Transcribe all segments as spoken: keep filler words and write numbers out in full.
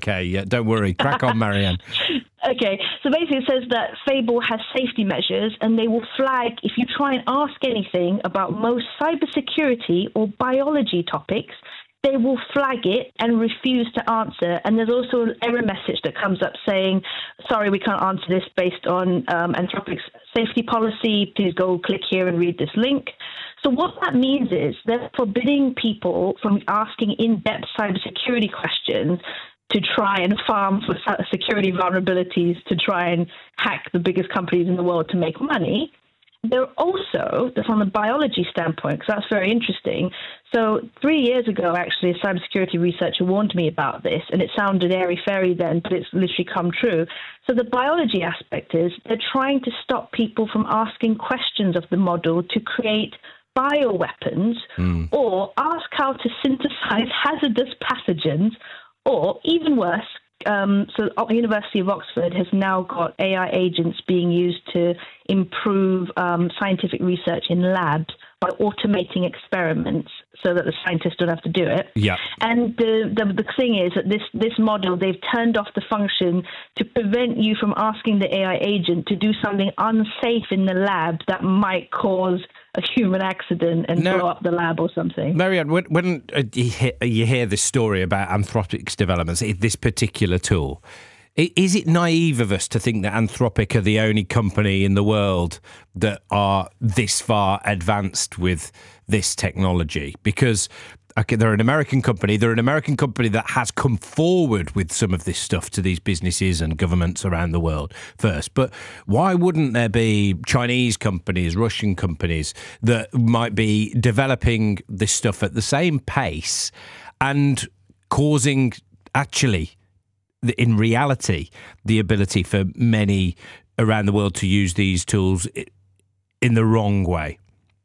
okay. Yeah, don't worry. Crack on, Marianne. Okay, so basically it says that Fable has safety measures and they will flag if you try and ask anything about most cybersecurity or biology topics, they will flag it and refuse to answer. And there's also an error message that comes up saying, sorry, we can't answer this based on um, Anthropic's safety policy. Please go click here and read this link. So what that means is they're forbidding people from asking in-depth cybersecurity questions to try and farm for security vulnerabilities to try and hack the biggest companies in the world to make money. They're also, that's on the biology standpoint, because that's very interesting. So three years ago, actually, a cybersecurity researcher warned me about this, and it sounded airy-fairy then, but it's literally come true. So the biology aspect is they're trying to stop people from asking questions of the model to create bioweapons mm. or ask how to synthesize hazardous pathogens, or even worse, um, so the University of Oxford has now got A I agents being used to improve um, scientific research in labs by automating experiments so that the scientists don't have to do it. Yeah. And the, the the thing is that this, this model, they've turned off the function to prevent you from asking the A I agent to do something unsafe in the lab that might cause a human accident and now, blow up the lab or something. Marianne, when, when uh, you, hear, you hear this story about Anthropic's developments, this particular tool, is it naive of us to think that Anthropic are the only company in the world that are this far advanced with this technology? Because okay, they're an American company. They're an American company that has come forward with some of this stuff to these businesses and governments around the world first. But why wouldn't there be Chinese companies, Russian companies that might be developing this stuff at the same pace and causing actually, in reality, the ability for many around the world to use these tools in the wrong way?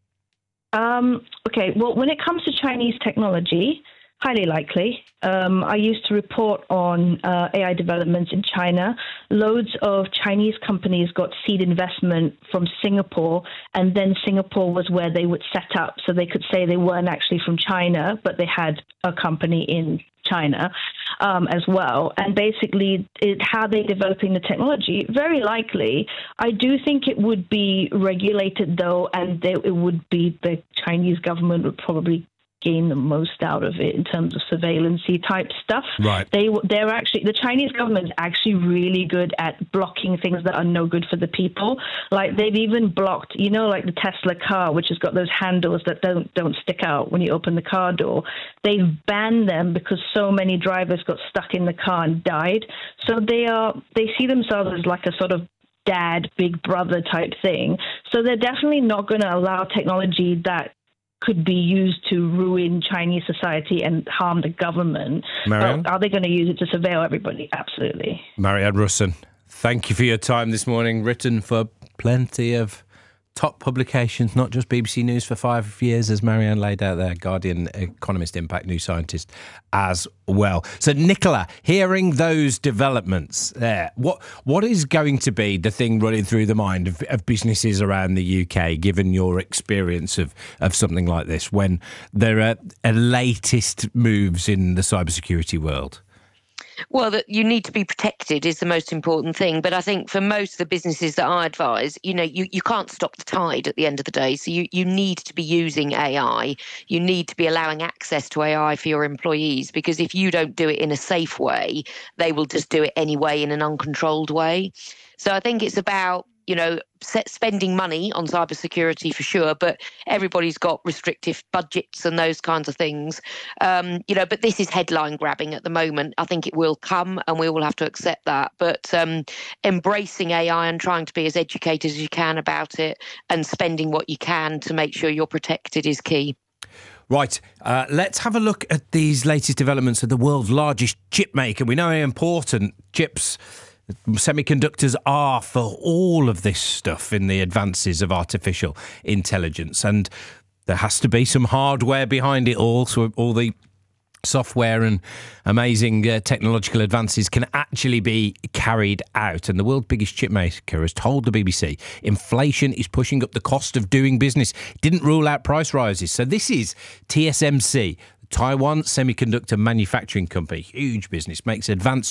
Um, okay, well, when it comes to Chinese technology, highly likely. Um, I used to report on uh, A I developments in China. Loads of Chinese companies got seed investment from Singapore, and then Singapore was where they would set up, so they could say they weren't actually from China, but they had a company in China um, as well. And basically, it, how they're developing the technology, very likely. I do think it would be regulated, though, and they, it would be the Chinese government would probably gain the most out of it in terms of surveillance-y type stuff. Right. They, they're actually, the Chinese government is actually really good at blocking things that are no good for the people. Like they've even blocked, you know, like the Tesla car, which has got those handles that don't, don't stick out when you open the car door. They've banned them because so many drivers got stuck in the car and died. So they are, they see themselves as like a sort of dad, big brother type thing. So they're definitely not going to allow technology that could be used to ruin Chinese society and harm the government. Marianne? But are they going to use it to surveil everybody? Absolutely. Marianne Russin, thank you for your time this morning. Written for plenty of top publications, not just B B C News for five years, as Marianne laid out there, Guardian, Economist, Impact, New Scientist as well. So, Nicola, hearing those developments there, what what is going to be the thing running through the mind of, of businesses around the U K, given your experience of, of something like this, when there are, are latest moves in the cybersecurity world? Well, that you need to be protected is the most important thing. But I think for most of the businesses that I advise, you know, you, you can't stop the tide at the end of the day. So you, you need to be using A I. You need to be allowing access to A I for your employees, because if you don't do it in a safe way, they will just do it anyway in an uncontrolled way. So I think it's about, you know, set spending money on cybersecurity for sure, but everybody's got restrictive budgets and those kinds of things. Um, you know, but this is headline grabbing at the moment. I think it will come and we will have to accept that. But um, embracing A I and trying to be as educated as you can about it and spending what you can to make sure you're protected is key. Right, uh, let's have a look at these latest developments of the world's largest chip maker. We know how important chips, semiconductors are for all of this stuff in the advances of artificial intelligence. And there has to be some hardware behind it all, so all the software and amazing uh, technological advances can actually be carried out. And the world's biggest chip maker has told the B B C inflation is pushing up the cost of doing business. Didn't rule out price rises. So this is T S M C, Taiwan Semiconductor Manufacturing Company, huge business, makes advanced